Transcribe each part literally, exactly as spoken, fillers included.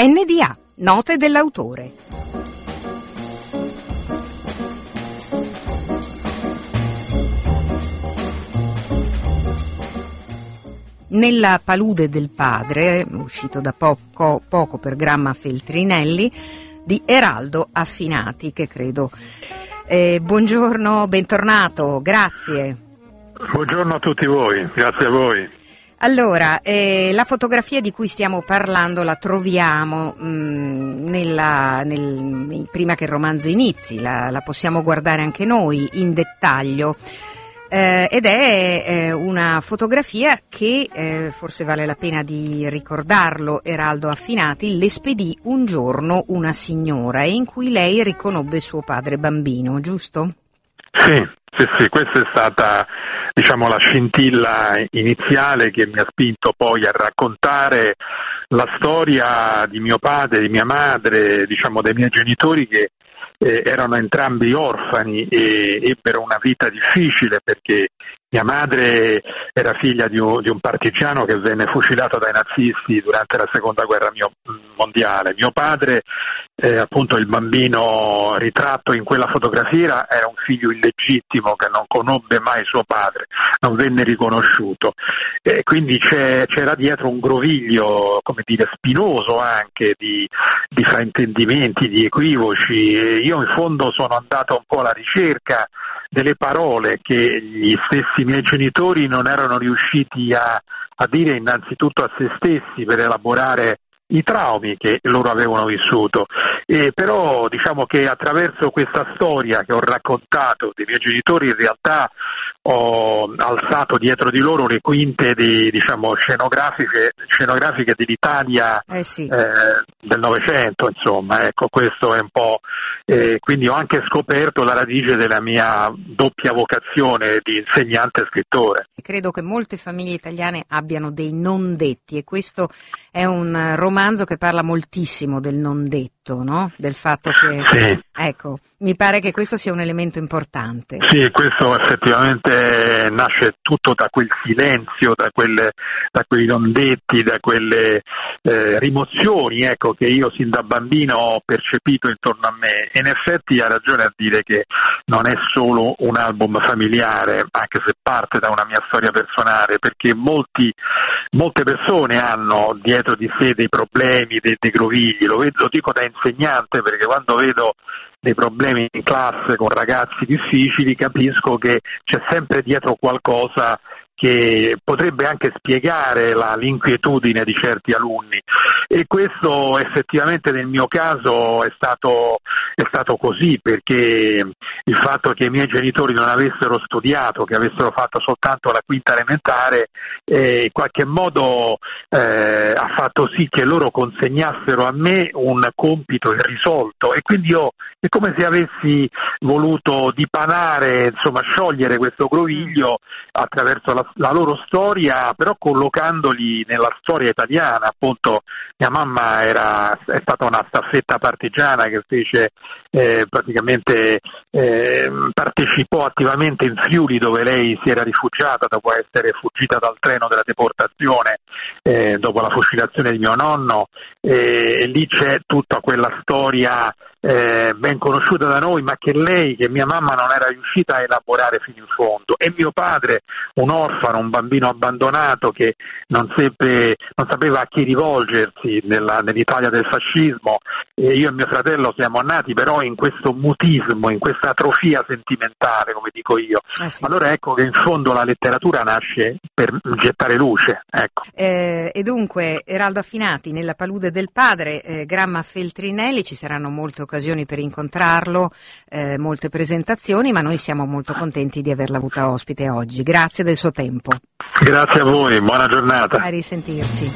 N D A, note dell'autore. Nella palude del padre, uscito da poco, poco per Gramma Feltrinelli, di Eraldo Affinati, che credo. Eh, buongiorno, bentornato, grazie. Buongiorno a tutti voi, grazie a voi. Allora, eh, la fotografia di cui stiamo parlando la troviamo mh, nella, nel, prima che il romanzo inizi, la, la possiamo guardare anche noi in dettaglio. Eh, ed è eh, una fotografia che, eh, forse vale la pena di ricordarlo, Eraldo Affinati le spedì un giorno una signora e in cui lei riconobbe suo padre bambino, giusto? Sì, sì, sì, questa è stata, diciamo, la scintilla iniziale che mi ha spinto poi a raccontare la storia di mio padre, di mia madre, diciamo dei miei genitori che Eh, erano entrambi orfani e ebbero una vita difficile perché mia madre era figlia di un, di un partigiano che venne fucilato dai nazisti durante la seconda guerra mio, mondiale. Mio padre, eh, appunto il bambino ritratto in quella fotografia, era un figlio illegittimo che non conobbe mai suo padre, non venne riconosciuto. E quindi c'è, c'era dietro un groviglio, come dire, spinoso anche di, di fraintendimenti, di equivoci. E io in fondo sono andato un po' alla ricerca delle parole che gli stessi miei genitori non erano riusciti a, a dire innanzitutto a se stessi per elaborare i traumi che loro avevano vissuto. E però diciamo che attraverso questa storia che ho raccontato dei miei genitori in realtà ho alzato dietro di loro le quinte di, diciamo, scenografiche, scenografiche dell'Italia eh sì. eh, del Novecento, insomma, ecco, questo è un po', eh, quindi ho anche scoperto la radice della mia doppia vocazione di insegnante e scrittore. Credo che molte famiglie italiane abbiano dei non detti e questo è un romanzo che parla moltissimo del non detto, no? Del fatto che, sì. Ecco, mi pare che questo sia un elemento importante. Sì, questo effettivamente nasce tutto da quel silenzio, da, quelle, da quei non detti, da quelle eh, rimozioni, ecco, che io sin da bambino ho percepito intorno a me. E in effetti ha ragione a dire che non è solo un album familiare, anche se parte da una mia storia personale, perché molti, molte persone hanno dietro di sé dei problemi, dei, dei grovigli. Lo, vedo, lo dico da insegnante perché quando vedo dei problemi in classe con ragazzi difficili capisco che c'è sempre dietro qualcosa che potrebbe anche spiegare la, l'inquietudine di certi alunni, e questo effettivamente nel mio caso è stato, è stato così, perché il fatto che i miei genitori non avessero studiato, che avessero fatto soltanto la quinta elementare, eh, in qualche modo eh, ha fatto sì che loro consegnassero a me un compito irrisolto, e quindi io è come se avessi voluto dipanare, insomma sciogliere questo groviglio attraverso la la loro storia, però collocandoli nella storia italiana. Appunto mia mamma era, è stata una staffetta partigiana che fece eh, praticamente eh, partecipò attivamente in Friuli, dove lei si era rifugiata dopo essere fuggita dal treno della deportazione eh, dopo la fucilazione di mio nonno, e, e lì c'è tutta quella storia Eh, ben conosciuta da noi, ma che lei, che mia mamma non era riuscita a elaborare fino in fondo. E mio padre, un orfano, un bambino abbandonato che non seppe, non sapeva a chi rivolgersi nella, nell'Italia del fascismo, e io e mio fratello siamo nati però in questo mutismo, in questa atrofia sentimentale, come dico io. Ah, sì. Allora ecco che in fondo la letteratura nasce per gettare luce, ecco. Eh, e dunque Eraldo Affinati, nella palude del padre, eh, Gramma Feltrinelli, ci saranno molte occasioni per incontrarlo, eh, molte presentazioni, ma noi siamo molto contenti di averla avuta ospite oggi. Grazie del suo tempo. Grazie a voi, buona giornata. A risentirci.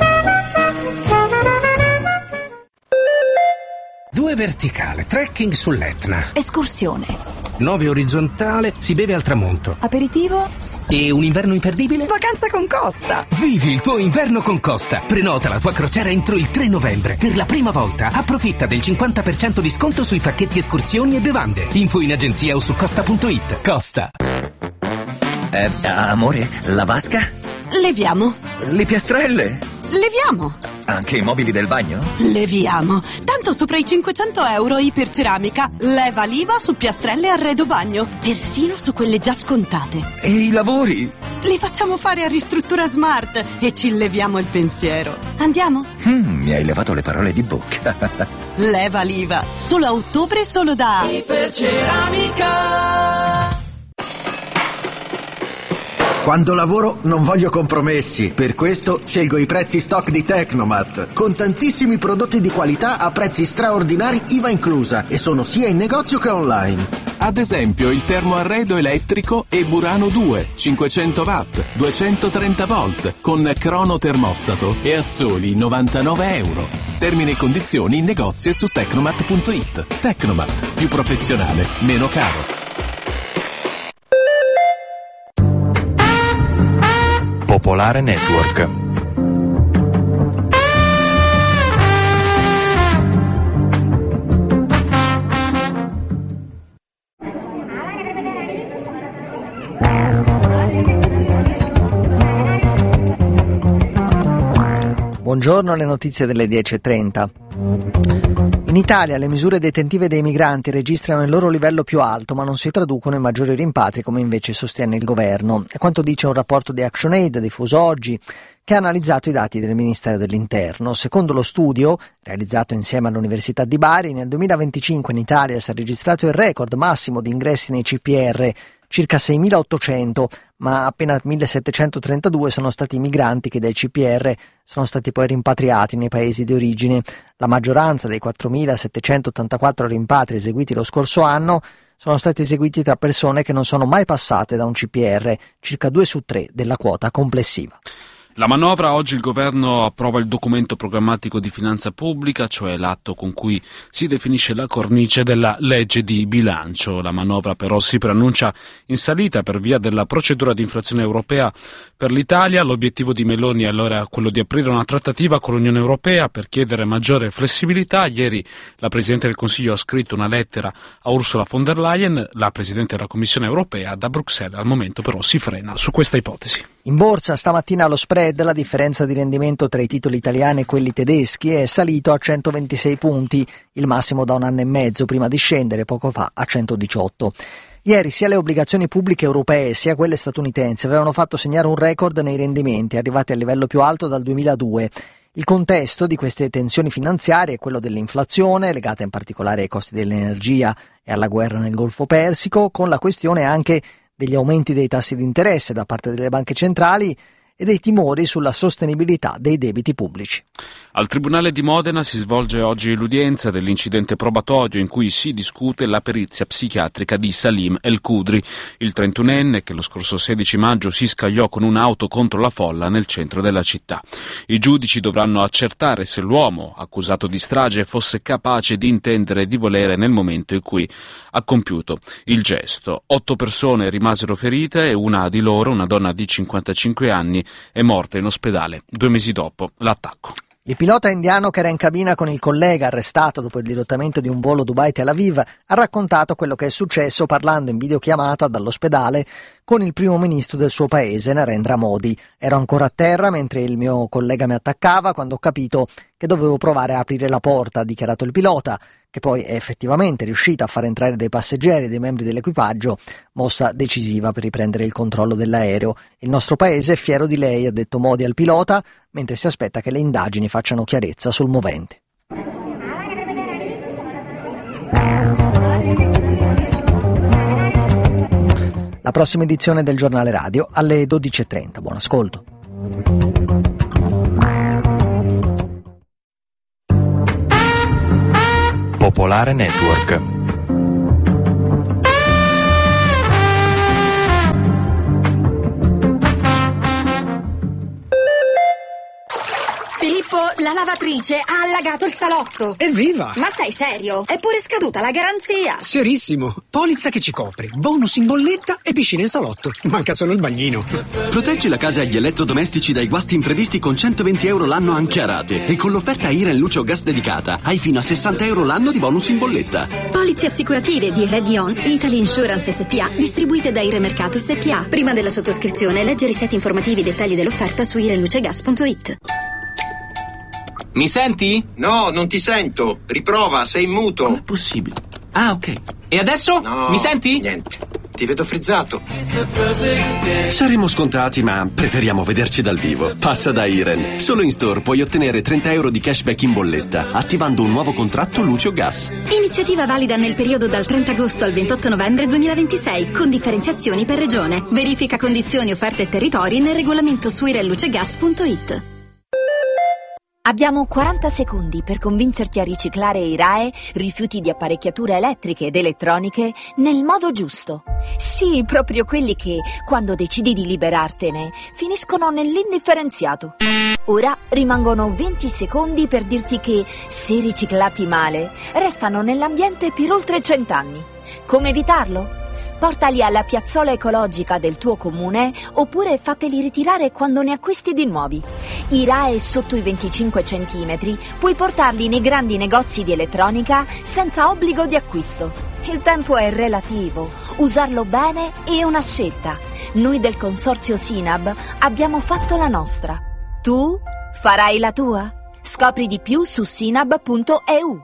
Due verticale, trekking sull'Etna. Escursione. Nove orizzontale, si beve al tramonto. Aperitivo. E un inverno imperdibile? Vacanza con Costa. Vivi il tuo inverno con Costa. Prenota la tua crociera entro il tre novembre. Per la prima volta approfitta del cinquanta per cento di sconto sui pacchetti escursioni e bevande. Info in agenzia o su costa punto it. Costa. Eh, amore, la vasca? Leviamo. Le piastrelle? Leviamo. Anche i mobili del bagno? Leviamo. Tanto sopra i cinquecento euro Iperceramica. Leva l'I V A su piastrelle e arredo bagno. Persino su quelle già scontate. E i lavori? Li facciamo fare a Ristruttura Smart e ci leviamo il pensiero. Andiamo? Mm, mi hai levato le parole di bocca. Leva l'I V A. Solo a ottobre, solo da Iperceramica. Quando lavoro non voglio compromessi, per questo scelgo i prezzi stock di Tecnomat, con tantissimi prodotti di qualità a prezzi straordinari I V A inclusa, e sono sia in negozio che online. Ad esempio il termoarredo elettrico e Burano due, cinquecento watt, duecentotrenta volt, con crono termostato e a soli novantanove euro. Termini e condizioni in negozio e su tecnomat punto it. Tecnomat, più professionale, meno caro. Popolare Network. Buongiorno, alle notizie delle dieci e trenta. In Italia le misure detentive dei migranti registrano il loro livello più alto, ma non si traducono in maggiori rimpatri come invece sostiene il governo. È quanto dice un rapporto di ActionAid diffuso oggi, che ha analizzato i dati del Ministero dell'Interno. Secondo lo studio, realizzato insieme all'Università di Bari, nel duemilaventicinque in Italia si è registrato il record massimo di ingressi nei C P R, circa seimilaottocento, ma appena millesettecentotrentadue sono stati i migranti che dai C P R sono stati poi rimpatriati nei paesi di origine. La maggioranza dei quattromilasettecentottantaquattro rimpatri eseguiti lo scorso anno sono stati eseguiti tra persone che non sono mai passate da un C P R, circa due su tre della quota complessiva. La manovra, oggi il governo approva il documento programmatico di finanza pubblica, cioè l'atto con cui si definisce la cornice della legge di bilancio. La manovra però si preannuncia in salita per via della procedura di infrazione europea per l'Italia. L'obiettivo di Meloni è allora quello di aprire una trattativa con l'Unione Europea per chiedere maggiore flessibilità. Ieri la Presidente del Consiglio ha scritto una lettera a Ursula von der Leyen, la Presidente della Commissione Europea. Da Bruxelles al momento però si frena su questa ipotesi. In borsa stamattina lo spread, la differenza di rendimento tra i titoli italiani e quelli tedeschi, è salito a centoventisei punti, il massimo da un anno e mezzo, prima di scendere poco fa a centodiciotto. Ieri sia le obbligazioni pubbliche europee sia quelle statunitensi avevano fatto segnare un record nei rendimenti, arrivati al livello più alto dal duemiladue. Il contesto di queste tensioni finanziarie è quello dell'inflazione, legata in particolare ai costi dell'energia e alla guerra nel Golfo Persico, con la questione anche degli aumenti dei tassi di interesse da parte delle banche centrali e dei timori sulla sostenibilità dei debiti pubblici. Al Tribunale di Modena si svolge oggi l'udienza dell'incidente probatorio in cui si discute la perizia psichiatrica di Salim El Kudri, il trentunenne che lo scorso sedici maggio si scagliò con un'auto contro la folla nel centro della città. I giudici dovranno accertare se l'uomo, accusato di strage, fosse capace di intendere e di volere nel momento in cui ha compiuto il gesto. Otto persone rimasero ferite e una di loro, una donna di cinquantacinque anni, è morta in ospedale due mesi dopo l'attacco. Il pilota indiano che era in cabina con il collega arrestato dopo il dirottamento di un volo Dubai-Tel Aviv ha raccontato quello che è successo parlando in videochiamata dall'ospedale con il primo ministro del suo paese, Narendra Modi. Ero ancora a terra mentre il mio collega mi attaccava quando ho capito che dovevo provare a aprire la porta, ha dichiarato il pilota, che poi è effettivamente riuscita a far entrare dei passeggeri e dei membri dell'equipaggio, mossa decisiva per riprendere il controllo dell'aereo. Il nostro paese è fiero di lei, ha detto Modi al pilota, mentre si aspetta che le indagini facciano chiarezza sul movente. La prossima edizione del Giornale Radio alle dodici e trenta. Buon ascolto. Popolare Network. Filippo, la lavatrice ha allagato il salotto. Evviva! Ma sei serio? È pure scaduta la garanzia. Serissimo. Polizza che ci copre, bonus in bolletta e piscina in salotto. Manca solo il bagnino. Proteggi la casa e gli elettrodomestici dai guasti imprevisti con centoventi euro l'anno anche a rate. E con l'offerta Iren Luce o Gas dedicata hai fino a sessanta euro l'anno di bonus in bolletta. Polizze assicurative di Redion Italy Insurance S P A, distribuite da Iremercato S P A. Prima della sottoscrizione leggere i siti informativi e dettagli dell'offerta su irenlucegas punto it. Mi senti? No, non ti sento. Riprova, sei muto. Com'è possibile? Ah, ok. E adesso? No, Mi senti? Niente. Ti vedo frizzato. Saremmo scontati, ma preferiamo vederci dal vivo. Passa da Iren. Solo in store puoi ottenere trenta euro di cashback in bolletta, attivando un nuovo contratto luce o gas. Iniziativa valida nel periodo dal trenta agosto al ventotto novembre duemilaventisei, con differenziazioni per regione. Verifica condizioni, offerte e territori nel regolamento su irenlucegas punto it. Abbiamo quaranta secondi per convincerti a riciclare i R A E, rifiuti di apparecchiature elettriche ed elettroniche, nel modo giusto. Sì, proprio quelli che, quando decidi di liberartene, finiscono nell'indifferenziato. Ora rimangono venti secondi per dirti che, se riciclati male, restano nell'ambiente per oltre cent'anni. Come evitarlo? Portali alla piazzola ecologica del tuo comune oppure fateli ritirare quando ne acquisti di nuovi. I R A E sotto i venticinque centimetri puoi portarli nei grandi negozi di elettronica senza obbligo di acquisto. Il tempo è relativo, usarlo bene è una scelta. Noi del consorzio Sinab abbiamo fatto la nostra. Tu farai la tua? Scopri di più su sinab punto e u.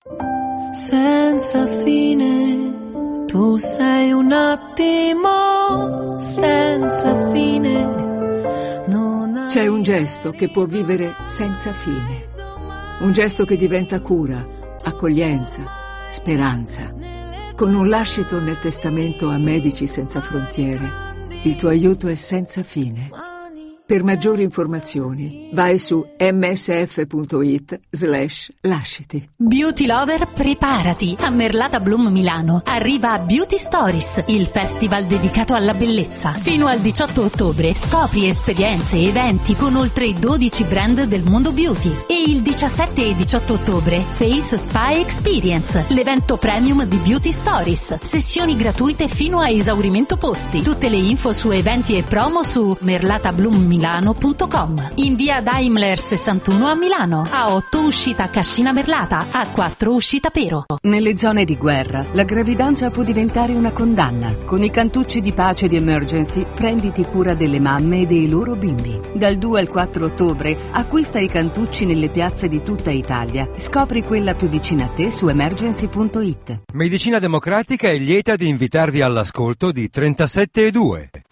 Senza fine. Tu sei un attimo senza fine. Non C'è un gesto che può vivere senza fine. Un gesto che diventa cura, accoglienza, speranza. Con un lascito nel testamento a Medici Senza Frontiere, il tuo aiuto è senza fine. Per maggiori informazioni vai su msf.it slash lasciti. Beauty Lover, preparati! A Merlata Bloom Milano arriva Beauty Stories, il festival dedicato alla bellezza. Fino al diciotto ottobre scopri esperienze e eventi con oltre dodici brand del mondo beauty. E il diciassette e diciotto ottobre Face Spa Experience, l'evento premium di Beauty Stories. Sessioni gratuite fino a esaurimento posti. Tutte le info su eventi e promo su merlatabloom milano punto com. In via Daimler sessantuno a Milano, A otto uscita Cascina Merlata, A quattro uscita Pero. Nelle zone di guerra la gravidanza può diventare una condanna. Con i cantucci di pace di Emergency prenditi cura delle mamme e dei loro bimbi. Dal due al quattro ottobre acquista i cantucci nelle piazze di tutta Italia. Scopri quella più vicina a te su emergency punto it. Medicina Democratica è lieta di invitarvi all'ascolto di trentasette e due.